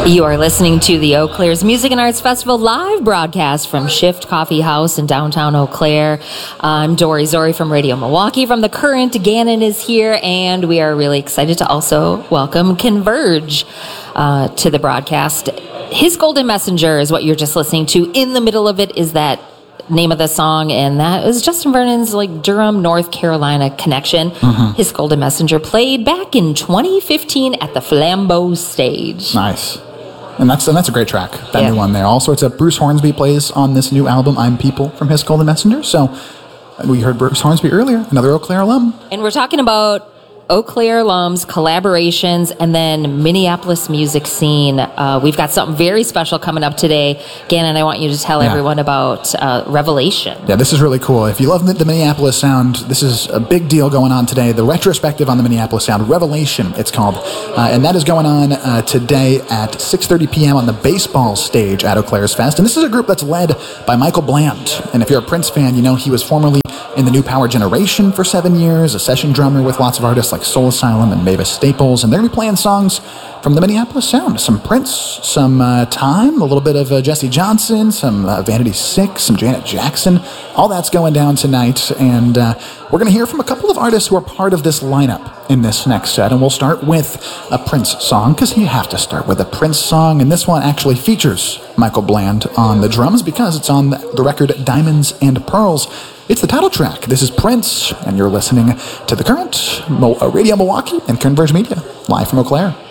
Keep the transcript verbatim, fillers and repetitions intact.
You are listening to the Eau Claire's Music and Arts Festival live broadcast from Shift Coffee House in downtown Eau Claire. I'm Dory Zori from Radio Milwaukee. From The Current, Gannon is here, and we are really excited to also welcome Converge uh, to the broadcast. His Golden Messenger is what you're just listening to. In the middle of it is that name of the song, and that is Justin Vernon's like Durham, North Carolina connection. Mm-hmm. His Golden Messenger played back in twenty fifteen at the Flambeau stage. Nice. And that's and that's a great track, that yeah. new one there. All sorts of Bruce Hornsby plays on this new album, I'm People, from His Golden Messenger. So we heard Bruce Hornsby earlier, another Eau Claire alum. And we're talking about Eau Claire alums, collaborations, and then Minneapolis music scene. Uh, we've got something very special coming up today. Gannon, I want you to tell yeah. everyone about uh, Revelation. Yeah, this is really cool. If you love the, the Minneapolis sound, this is a big deal going on today. The retrospective on the Minneapolis sound, Revelation, it's called. Uh, and that is going on uh, today at six thirty p.m. on the baseball stage at Eau Claire's Fest. And this is a group that's led by Michael Bland. And if you're a Prince fan, you know he was formerly in the New Power Generation for seven years, a session drummer with lots of artists like Soul Asylum and Mavis Staples, and they're going to be playing songs from the Minneapolis sound. Some Prince, some uh, Time, a little bit of uh, Jesse Johnson, some uh, Vanity Six, some Janet Jackson. All that's going down tonight, and uh, we're going to hear from a couple of artists who are part of this lineup in this next set, and we'll start with a Prince song, because you have to start with a Prince song, and this one actually features Michael Bland on the drums, because it's on the record Diamonds and Pearls. It's the title track. This is Prince, and you're listening to The Current, Mo- Radio Milwaukee, and Converge Media, live from Eau Claire.